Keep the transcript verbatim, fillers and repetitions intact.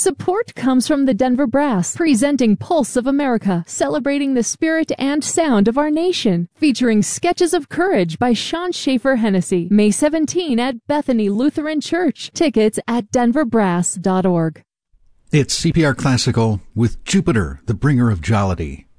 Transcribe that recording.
Support comes from the Denver Brass, presenting Pulse of America, celebrating the spirit and sound of our nation, featuring Sketches of Courage by Sean Schaefer Hennessy, May seventeenth at Bethany Lutheran Church. Tickets at denver brass dot org. It's C P R Classical with Jupiter, the bringer of jollity.